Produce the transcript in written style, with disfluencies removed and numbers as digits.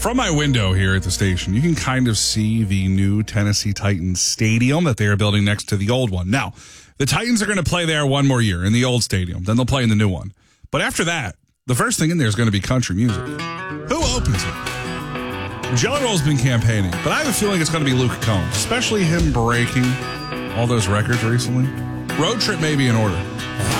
From my window here at the station, you can kind of see the new Tennessee Titans stadium that they are building next to the old one. Now, the Titans are going to play there one more year in the old stadium. Then they'll play in the new one. But after that, the first thing in there is going to be country music. Who opens it? Jelly Roll's been campaigning, but I have a feeling it's going to be Luke Combs, especially him breaking all those records recently. Road Trip may be in order.